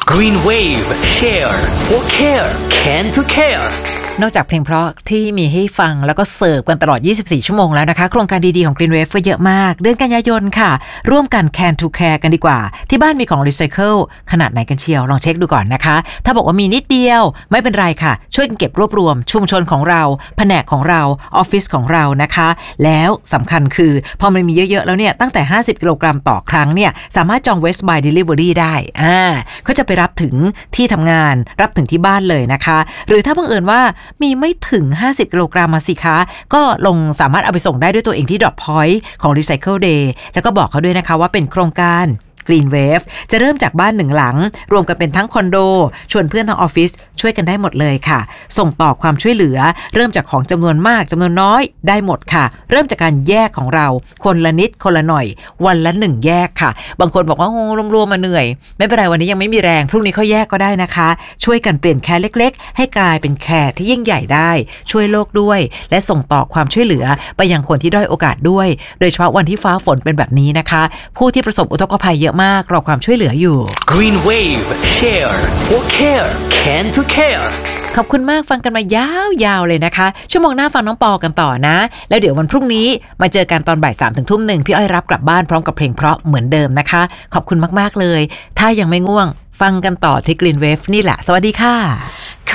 Green Wave Share for Care Can to Care นอกจากเพลงเพราะที่มีให้ฟังแล้วก็เสิร์ฟกันตลอด24ชั่วโมงแล้วนะคะโครงการดีๆของ Green Wave ก็เยอะมากเดือนกันยายนค่ะร่วมกัน Can to Care กันดีกว่าที่บ้านมีของรีไซเคิลขนาดไหนกันเชียวลองเช็คดูก่อนนะคะถ้าบอกว่ามีนิดเดียวไม่เป็นไรค่ะช่วยกันเก็บรวบรวมชุมชนของเราแผนกของเราออฟฟิศของเรานะคะแล้วสำคัญคือพอมันมีเยอะๆแล้วเนี่ยตั้งแต่50กิโลกรัมต่อครั้งเนี่ยสามารถจอง West by Delivery ได้เขาจะไปรับถึงที่ทำงานรับถึงที่บ้านเลยนะคะหรือถ้าบังเอิญว่ามีไม่ถึง50กิโลกรัมมาสิคะก็ลงสามารถเอาไปส่งได้ด้วยตัวเองที่ Drop Point ของ Recycle Day แล้วก็บอกเขาด้วยนะคะว่าเป็นโครงการ Green Wave จะเริ่มจากบ้าน1หลังรวมกันเป็นทั้งคอนโดชวนเพื่อนทั้งออฟฟิศช่วยกันได้หมดเลยค่ะส่งต่อความช่วยเหลือเริ่มจากของจำนวนมากจำนวนน้อยได้หมดค่ะเริ่มจากการแยกของเราคนละนิดคนละหน่อยวันละ1แยกค่ะบางคนบอกว่าโอ้รวมๆมาเหนื่อยไม่เป็นไรวันนี้ยังไม่มีแรงพรุ่งนี้ค่อยแยกก็ได้นะคะช่วยกันเปลี่ยนแคร์เล็กๆให้กลายเป็นแคร์ที่ยิ่งใหญ่ได้ช่วยโลกด้วยและส่งต่อความช่วยเหลือไปยังคนที่ด้อยโอกาสด้วยโดยเฉพาะวันที่ฟ้าฝนเป็นแบบนี้นะคะผู้ที่ประสบอุทกภัยเยอะมากรอความช่วยเหลืออยู่ Green Wave Share for Care Can to Care ขอบคุณมากฟังกันมายาวๆเลยนะคะชั่วโมงหน้าฟังน้องปอกันต่อนะแล้วเดี๋ยววันพรุ่งนี้มาเจอกันตอนบ่าย 3 ถึง 1 พี่อ้อยรับกลับบ้านพร้อมกับเพลงเพราะเหมือนเดิมนะคะขอบคุณมากๆเลยถ้ายังไม่ง่วงฟังกันต่อที่ Green Wave นี่แหละสวัสดีค่ะ